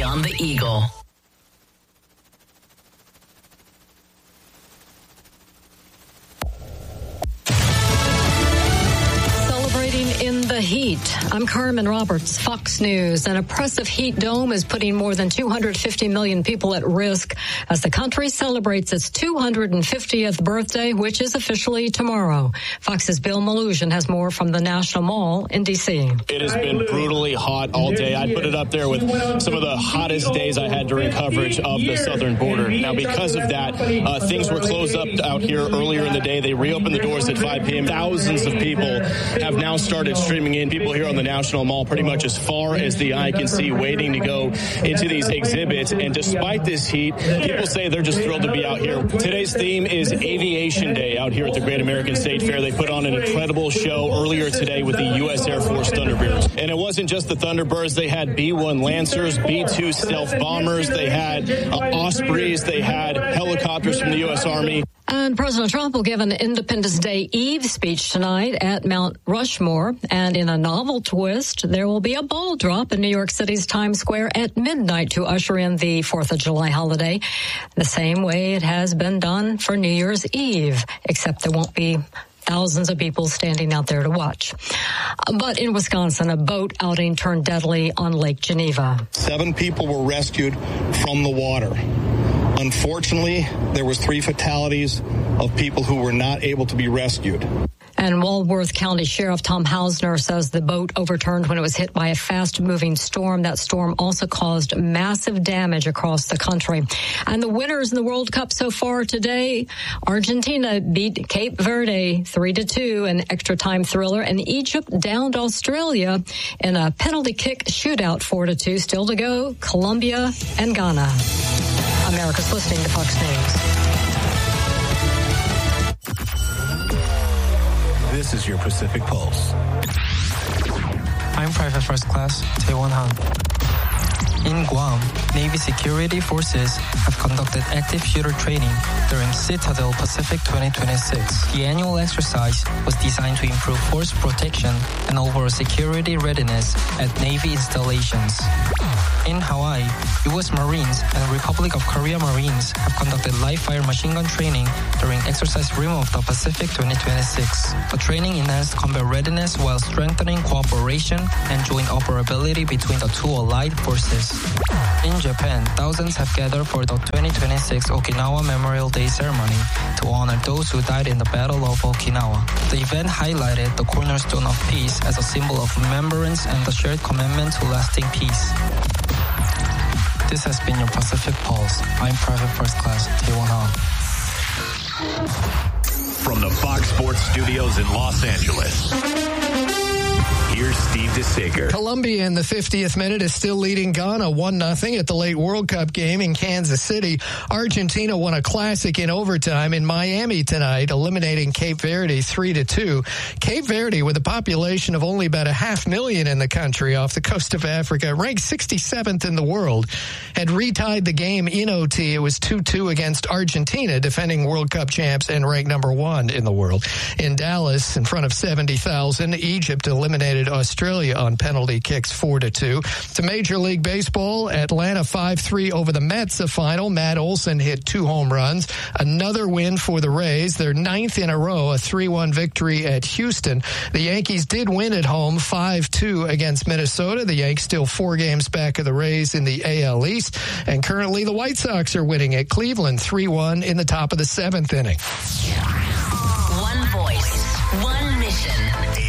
on the Eagle. In the heat. I'm Carmen Roberts, Fox News. An oppressive heat dome is putting more than 250 million people at risk as the country celebrates its 250th birthday, which is officially tomorrow. Fox's Bill Maluzhin has more from the National Mall in D.C. It has been brutally hot all day. I put it up there with some of the hottest days I had during coverage of the southern border. Now, because of that, things were closed up out here earlier in the day. They reopened the doors at 5 p.m. Thousands of people have now started streaming in. People here on the National Mall pretty much as far as the eye can see, waiting to go into these exhibits. And despite this heat, people say they're just thrilled to be out here. Today's theme is Aviation Day out here at the Great American State Fair. They put on an incredible show earlier today with the U.S. Air Force Thunderbirds. And it wasn't just the Thunderbirds. They had B-1 Lancers, B-2 stealth bombers. They had Ospreys. They had helicopters from the U.S. Army. And President Trump will give an Independence Day Eve speech tonight at Mount Rushmore. And in a novel twist, there will be a ball drop in New York City's Times Square at midnight to usher in the 4th of July holiday, the same way it has been done for New Year's Eve, except there won't be thousands of people standing out there to watch. But in Wisconsin, a boat outing turned deadly on Lake Geneva. 7 people were rescued from the water. Unfortunately, there was 3 fatalities of people who were not able to be rescued. And Walworth County Sheriff Tom Hausner says the boat overturned when it was hit by a fast-moving storm. That storm also caused massive damage across the country. And the winners in the World Cup so far today, Argentina beat Cape Verde 3-2, an extra-time thriller, and Egypt downed Australia in a penalty kick shootout 4-2. Still to go, Colombia and Ghana. America's listening to Fox News. This is your Pacific Pulse. I'm Private First Class Tae-Won Han. In Guam, Navy security forces have conducted active shooter training during Citadel Pacific 2026. The annual exercise was designed to improve force protection and overall security readiness at Navy installations. In Hawaii, U.S. Marines and Republic of Korea Marines have conducted live-fire machine gun training during Exercise Rim of the Pacific 2026. The training enhanced combat readiness while strengthening cooperation and joint operability between the two allied forces. In Japan, thousands have gathered for the 2026 Okinawa Memorial Day ceremony to honor those who died in the Battle of Okinawa. The event highlighted the cornerstone of peace as a symbol of remembrance and the shared commitment to lasting peace. This has been your Pacific Pulse. I'm Private First Class Tae-Won Han. From the Fox Sports Studios in Los Angeles, here's Steve DeSager. Colombia in the 50th minute is still leading Ghana 1-0 at the late World Cup game in Kansas City. Argentina won a classic in overtime in Miami tonight, eliminating Cape Verde 3-2. Cape Verde, with a population of only about 500,000 in the country off the coast of Africa, ranked 67th in the world, had retied the game in OT. It was 2-2 against Argentina, defending World Cup champs and ranked number 1 in the world. In Dallas, in front of 70,000, Egypt eliminated Australia on penalty kicks 4-2. To Major League Baseball, Atlanta 5-3 over the Mets, the final. Matt Olson hit 2 home runs. Another win for the Rays. Their 9th in a row, a 3-1 victory at Houston. The Yankees did win at home 5-2 against Minnesota. The Yanks still 4 games back of the Rays in the AL East. And currently the White Sox are winning at Cleveland 3-1 in the top of the 7th inning. One voice, one mission.